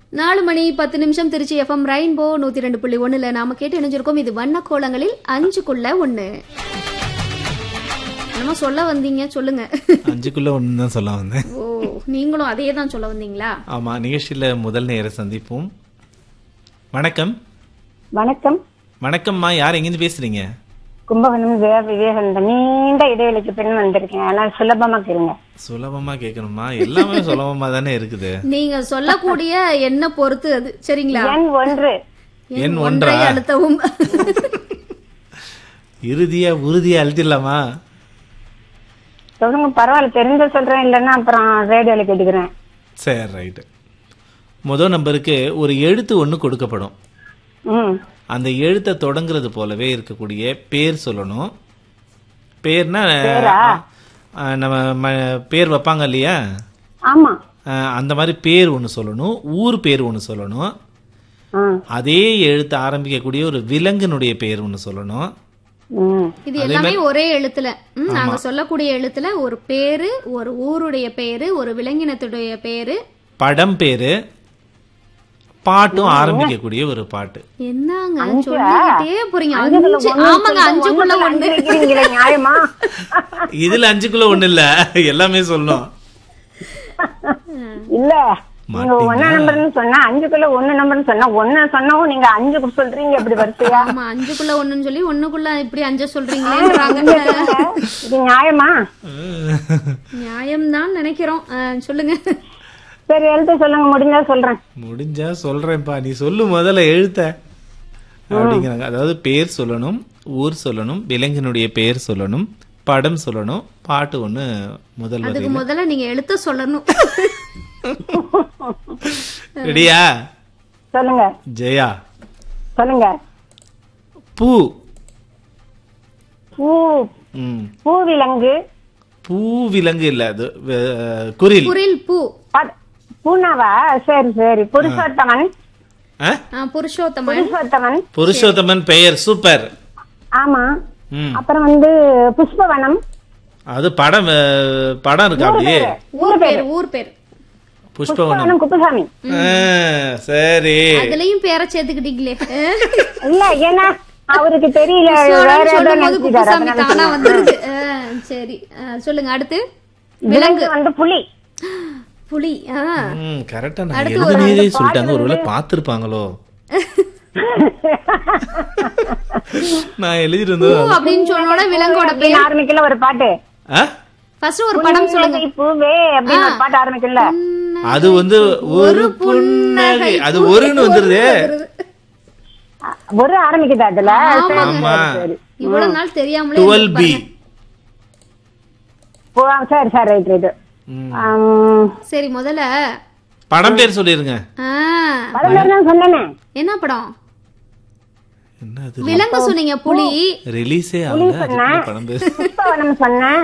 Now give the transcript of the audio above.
4 மணி 10 நிமிஷம் Trichy FM rainbow 102.1 நாம கேட்டு இணைஞ்சிருக்கோம். இது வண்ண கோலங்களில் 5க்குள்ள 1. என்னமோ சொல்ல வந்தீங்க, சொல்லுங்க. 5க்குள்ள 1 தான் சொல்ல வந்தேன். ஓ, நீங்களும் அதே தான் சொல்ல வந்தீங்களா? ஆமா, நிகழ்ச்சியில முதல் நேர சந்திப்போம். வணக்கம். வணக்கம். வணக்கம்மா, யார் எங்கிருந்து பேசுறீங்க? கும்பகோணம் விவேகானந்தம். நீண்ட இடைவெளிக்கு பின் வந்திருக்கேன். ஆனா சுலபமா கேளுங்க. சுலபமா கேட்கணுமா? எல்லாமே சுலபமா தானே இருக்குது. நீங்க சொல்லக்கூடிய என்ன பொறுத்து அது, சரிங்களா? எண் 1 ஒன்றை அழுத்தவும். இறுதியா உறுதியா அழுத்திடலாமா? சொல்லுங்க, பரவாயில்ல, தெரிஞ்ச சொல்றேன், இல்லைன்னா அப்புறம் ரேடியோல கேட்டுக்கிறேன். சரி, ரைட்டு. முதல் நம்பருக்கு ஒரு எழுத்து ஒண்ணு கொடுக்கப்படும். அந்த எழுத்தை தொடங்குறது போலவே இருக்கக்கூடிய பேர் சொல்லணும். பேர்னா நம்ம பேர் வைப்பாங்க இல்லையா? ஆமா. அந்த மாதிரி பேர் ஒண்ணு சொல்லணும். ஊர் பேர் ஒண்ணு சொல்லணும். அதே எழுத்து ஆரம்பிக்கக்கூடிய ஒரு விலங்கினுடைய பேர் ஒண்ணு சொல்லணும். இது எல்லாமே ஒரே எழுத்துல. நாங்க சொல்லக்கூடிய எழுத்துல ஒரு பேரு, ஒரு ஊருடைய பேரு, ஒரு விலங்கினத்துடைய பேரு, படம் பேரு, பாட்டும் ஆரம்பிக்கக்கூடிய ஒரு பாட்டு. என்னங்க சொல்லிட்டே போறீங்க? ஆமாங்க, 5க்குள்ள 1. நியாயமா? இதுல 5க்குள்ள 1 இல்ல, எல்லாமே சொல்லணும். இல்ல, நீங்க 1 நம்பர்னு சொன்னா 5க்குள்ள 1 நம்பர்னு சொன்னா 1 சொன்னவும் நீங்க 5 சொல்றீங்க. எப்படி வரிசையா? ஆமா, 5க்குள்ள 1ன்னு சொல்லி 1க்குள்ள இப்படி 5 சொல்றீங்களேன்றாங்க. இது நியாயமா? நியாயம்தான் நினைக்கிறோம். சொல்லுங்க. சரி, எழுத்து சொல்லுங்க. முடிஞ்சா சொல்றேன். முடிஞ்சா சொல்றேன்ப்பா, நீ சொல்லு முதல்ல எழுத்த அப்படிங்கிறாங்க. அதாவது பேர் சொல்லணும், ஊர் சொல்லணும், விலங்கினுடைய பேர் சொல்லணும், படம் சொல்லணும், பாட்டு ஒண்ணு முதல். அதுக்கு முதல்ல நீங்க எழுத்த சொல்லணும். ரெடியா? சொல்லுங்க. ஜெயா சொல்லுங்க. பூ. பூ. பூ விலங்கு. பூ விலங்கு இல்ல, அது குரில். குரில் பூ. பூனாவா? சரி சரி. புருஷோத்தமன். புருஷோத்தமன். புருஷோத்தமன் பெயர். சூப்பர். ஆமா. அப்புறம் புஷ்பவனம். அது படம் இருக்கா? அப்படியே ஊர் பேர். புஷ்பவனம். குப்புசாமி. சரி, அதுலயும் பேரை சேர்த்துக்கிட்டீங்களே. இல்ல, ஏன்னா அவருக்கு தெரியல. குப்புசாமி தானா வந்துருது. சரி, சொல்லுங்க. அடுத்து விலங்கு புலி. புலி. கரெக்டா எழுதினே சொல்லிட்டாங்க. ஒருவேளை பாத்துருப்பாங்களோ? நான் எழுதிருந்தேன் அப்படின்னு சொன்னோட விலங்கோட பேர் ஆரம்பிக்கல ஒரு பாட்டு. ஃபர்ஸ்ட் ஒரு படம் சொல்லுங்க. பூவே அப்படின்னு ஒரு பாட்டு ஆரம்பிக்கல. அது ஒரு புன்னகை. அது ஒருன்னு வந்துருது. ஒரு ஆரம்பிக்குது அதுல. இவ்வளவு நாள் தெரியாமலே 12B. சரி சரி, ரைட் ரைட். சரி, முதல்ல படம் பேர் சொல்லிருங்க. படம் பேர் தான் சொன்னேனே. என்ன படம்? விலங்கு சொன்னீங்க. புலி ரிலீஸே ஆகல. படம் பேர் புஷ்பவனம் சொன்னேன்.